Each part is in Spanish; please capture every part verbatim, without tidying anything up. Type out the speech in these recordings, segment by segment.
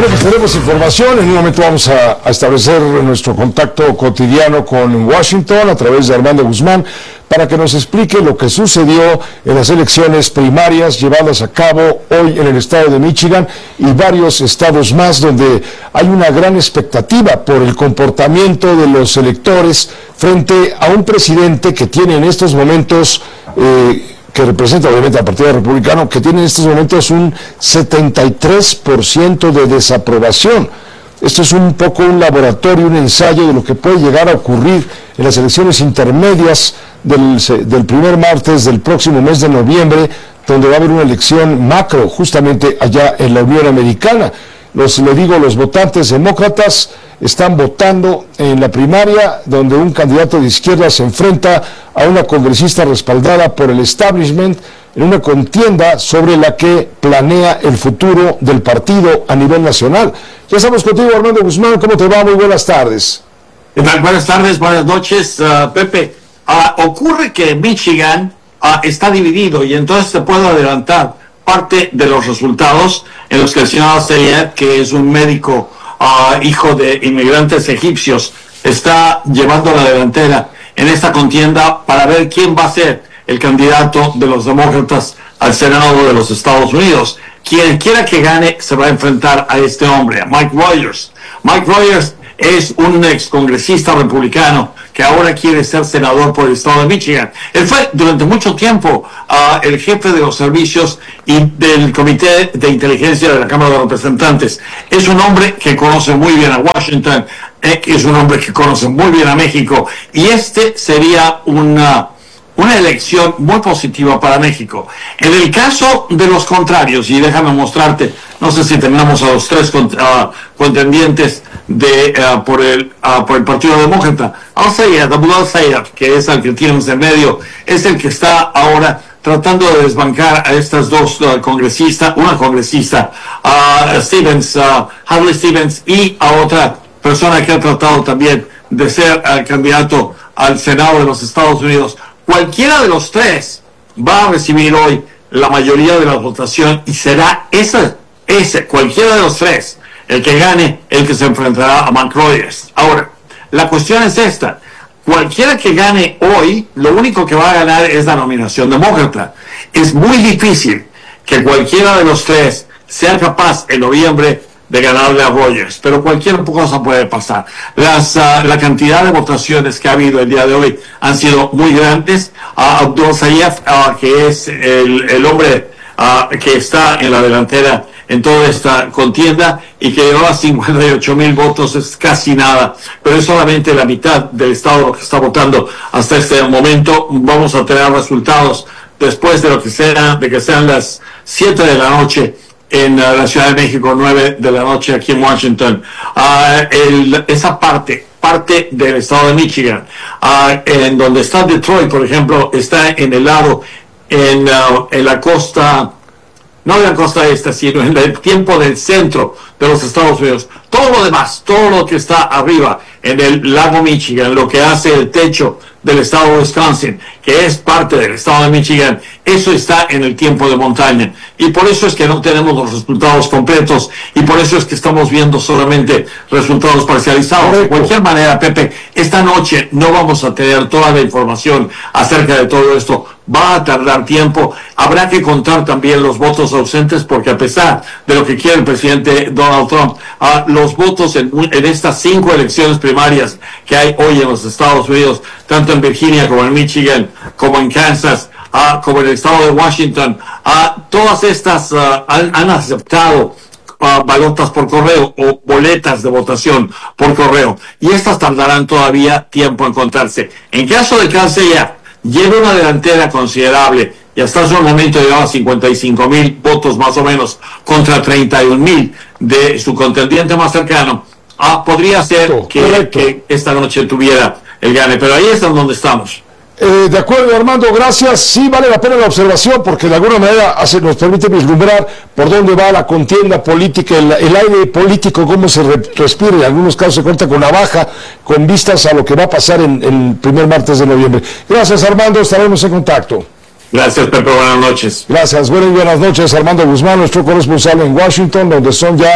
Bueno, pues tenemos información. En un momento vamos a, a establecer nuestro contacto cotidiano con Washington a través de Armando Guzmán para que nos explique lo que sucedió en las elecciones primarias llevadas a cabo hoy en el estado de Michigan y varios estados más donde hay una gran expectativa por el comportamiento de los electores frente a un presidente que tiene en estos momentos... Eh, que representa obviamente al Partido Republicano, que tiene en estos momentos un setenta y tres por ciento de desaprobación. Esto es un poco un laboratorio, un ensayo de lo que puede llegar a ocurrir en las elecciones intermedias del, del primer martes del próximo mes de noviembre, donde va a haber una elección macro, justamente allá en la Unión Americana. Los, le digo, los votantes demócratas están votando en la primaria donde un candidato de izquierda se enfrenta a una congresista respaldada por el establishment en una contienda sobre la que planea el futuro del partido a nivel nacional. Ya estamos contigo, Armando Guzmán. ¿Cómo te va? Muy buenas tardes. Buenas tardes, buenas noches, uh, Pepe. Uh, ocurre que Michigan uh, está dividido y entonces te puedo adelantar parte de los resultados en los que el señor Sayed, que es un médico uh, hijo de inmigrantes egipcios, está llevando la delantera en esta contienda para ver quién va a ser el candidato de los demócratas al Senado de los Estados Unidos. Quien quiera que gane se va a enfrentar a este hombre, a Mike Rogers. Mike Rogers es un excongresista republicano que ahora quiere ser senador por el estado de Michigan. Él fue durante mucho tiempo uh, el jefe de los servicios y del Comité de Inteligencia de la Cámara de Representantes. Es un hombre que conoce muy bien a Washington, eh, es un hombre que conoce muy bien a México, y este sería una, una elección muy positiva para México. En el caso de los contrarios, y déjame mostrarte, no sé si tenemos a los tres uh, contendientes de uh, por el uh, por el Partido Demócrata. Al-Sayed, Abdullah Al-Sayed, que es el que tienes en medio, es el que está ahora tratando de desbancar a estas dos uh, congresistas, una congresista, uh, Stevens, uh, Hadley Stevens, y a otra persona que ha tratado también de ser el uh, candidato al Senado de los Estados Unidos. Cualquiera de los tres va a recibir hoy la mayoría de la votación y será ese, ese, cualquiera de los tres, el que gane, el que se enfrentará a Mike Rogers. Ahora, la cuestión es esta. Cualquiera que gane hoy, lo único que va a ganar es la nominación demócrata. Es muy difícil que cualquiera de los tres sea capaz en noviembre de ganarle a Rogers, pero cualquier cosa puede pasar. Las, uh, la cantidad de votaciones que ha habido el día de hoy han sido muy grandes. Uh, Abdul Sayed, uh, que es el, el hombre uh, que está en la delantera en toda esta contienda y que llevaba cincuenta y ocho mil votos, es casi nada, pero es solamente la mitad del estado que está votando hasta este momento. Vamos a tener resultados después de lo que sea, de que sean las siete de la noche en uh, la Ciudad de México, nueve de la noche aquí en Washington. Uh, el, esa parte, parte del estado de Michigan, uh, en donde está Detroit, por ejemplo, está en el lado, en, uh, en la costa, no de la costa este, sino en el tiempo del centro de los Estados Unidos. Todo lo demás, todo lo que está arriba en el lago Michigan, lo que hace el techo del estado de Wisconsin, que es parte del estado de Michigan, eso está en el tiempo de montaña. Y por eso es que no tenemos los resultados completos, y por eso es que estamos viendo solamente resultados parcializados. Correcto. De cualquier manera, Pepe, esta noche no vamos a tener toda la información acerca de todo esto. Va a tardar tiempo. Habrá que contar también los votos ausentes, porque a pesar de lo que quiere el presidente Donald Trump, uh, los votos en, en estas cinco elecciones primarias que hay hoy en los Estados Unidos, tanto en Virginia como en Michigan, como en Kansas, uh, como en el estado de Washington, uh, todas estas uh, han, han aceptado uh, balotas por correo o boletas de votación por correo, y estas tardarán todavía tiempo en contarse. En caso de que Al-Sayed lleva una delantera considerable y hasta hace un momento llevaba cincuenta y cinco mil votos más o menos contra treinta y un mil de su contendiente más cercano, ah, podría ser que, que esta noche tuviera el gane, pero ahí es donde estamos. Eh, de acuerdo, Armando, gracias. Sí vale la pena la observación porque de alguna manera hace, nos permite vislumbrar por dónde va la contienda política, el, el aire político, cómo se re, respira. En algunos casos se cuenta con navaja, con vistas a lo que va a pasar en, en el primer martes de noviembre. Gracias, Armando, estaremos en contacto. Gracias, Pepe, buenas noches. Gracias, buenas, buenas noches, Armando Guzmán, nuestro corresponsal en Washington, donde son ya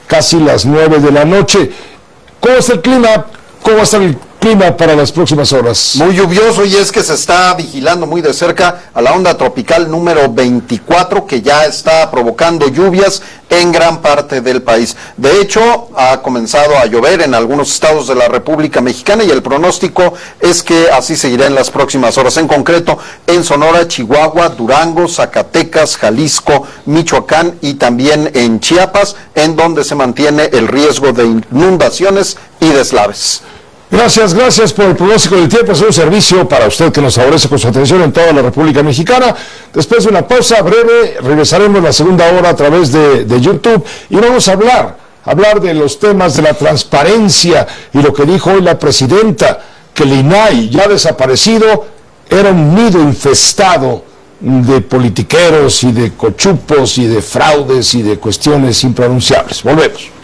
casi las nueve de la noche. ¿Cómo está el clima? ¿Cómo va a estar el clima para las próximas horas? Muy lluvioso, y es que se está vigilando muy de cerca a la onda tropical número veinticuatro, que ya está provocando lluvias en gran parte del país. De hecho, ha comenzado a llover en algunos estados de la República Mexicana, y el pronóstico es que así seguirá en las próximas horas. En concreto, en Sonora, Chihuahua, Durango, Zacatecas, Jalisco, Michoacán y también en Chiapas, en donde se mantiene el riesgo de inundaciones y deslaves. Gracias, gracias por el pronóstico del tiempo. Es un servicio para usted que nos favorece con su atención en toda la República Mexicana. Después de una pausa breve, regresaremos la segunda hora a través de, de YouTube y vamos a hablar, hablar de los temas de la transparencia y lo que dijo hoy la presidenta, que el I N A I, ya desaparecido, era un nido infestado de politiqueros y de cochupos y de fraudes y de cuestiones impronunciables. Volvemos.